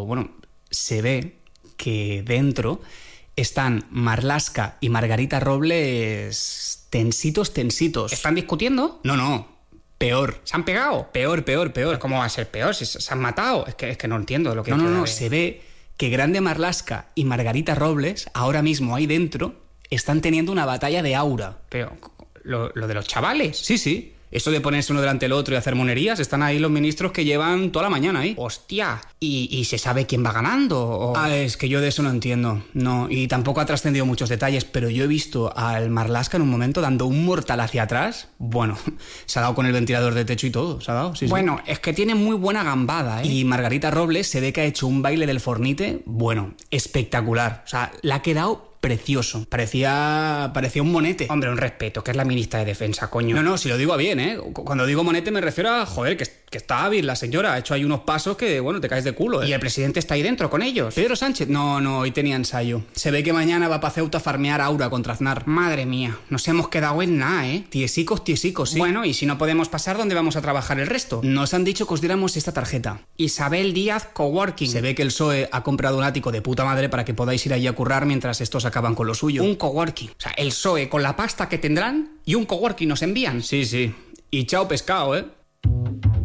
bueno, se ve que dentro están Marlaska y Margarita Robles tensitos. ¿Están discutiendo? No, peor. ¿Se han pegado? Peor. ¿Pero cómo va a ser peor? Si se han matado. Es que no entiendo lo que... No, se ve que Grande Marlaska y Margarita Robles, ahora mismo ahí dentro, están teniendo una batalla de aura. Pero, ¿lo de los chavales? Sí. Eso de ponerse uno delante del otro y hacer monerías, están ahí los ministros que llevan toda la mañana ahí. ¡Hostia! ¿Y se sabe quién va ganando? ¿O? Es que yo de eso no entiendo. No, y tampoco ha trascendido muchos detalles, pero yo he visto al Marlaska en un momento dando un mortal hacia atrás. Bueno, se ha dado con el ventilador de techo y todo, se ha dado, sí. Bueno, es que tiene muy buena gambada, ¿eh? Y Margarita Robles se ve que ha hecho un baile del Fornite, bueno, espectacular. O sea, le ha quedado precioso. Parecía un monete. Hombre, un respeto, que es la ministra de Defensa, coño. No, si lo digo bien, ¿eh? Cuando digo monete me refiero a, joder, que está hábil la señora. Ha hecho ahí unos pasos que, bueno, te caes de culo, ¿eh? ¿Y el presidente está ahí dentro con ellos? Pedro Sánchez. No, hoy tenía ensayo. Se ve que mañana va para Ceuta a farmear aura contra Aznar. Madre mía, nos hemos quedado en nada, ¿eh? Tiesicos, sí. Bueno, y si no podemos pasar, ¿dónde vamos a trabajar el resto? Nos han dicho que os diéramos esta tarjeta. Isabel Díaz Coworking. Se ve que el PSOE ha comprado un ático de puta madre para que podáis ir allí a currar mientras estos acaban con lo suyo. Un coworking. O sea, el PSOE con la pasta que tendrán y un coworking nos envían. Sí. Y chao pescado, ¿eh?